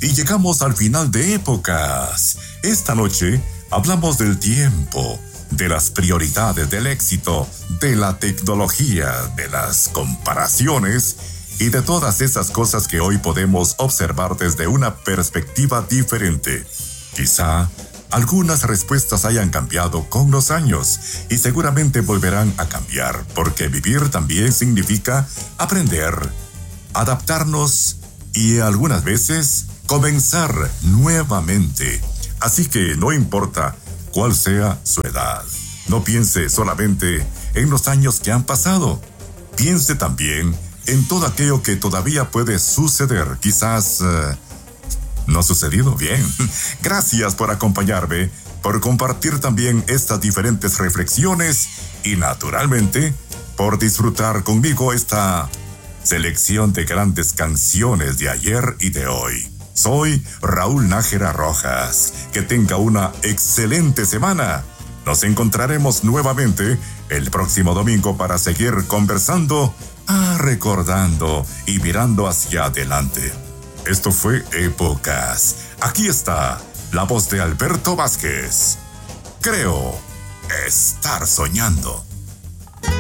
Y llegamos al final de épocas. Esta noche hablamos del tiempo, de las prioridades del éxito, de la tecnología, de las comparaciones y de todas esas cosas que hoy podemos observar desde una perspectiva diferente. Quizá algunas respuestas hayan cambiado con los años y seguramente volverán a cambiar, porque vivir también significa aprender, adaptarnos y algunas veces comenzar nuevamente. Así que no importa cuál sea su edad, no piense solamente en los años que han pasado. Piense también en todo aquello que todavía puede suceder. Quizás no ha sucedido bien. Gracias por acompañarme, por compartir también estas diferentes reflexiones y naturalmente por disfrutar conmigo esta selección de grandes canciones de ayer y de hoy. Soy Raúl Nájera Rojas. Que tenga una excelente semana. Nos encontraremos nuevamente el próximo domingo para seguir conversando, recordando y mirando hacia adelante. Esto fue Épocas. Aquí está la voz de Alberto Vázquez. Creo estar soñando.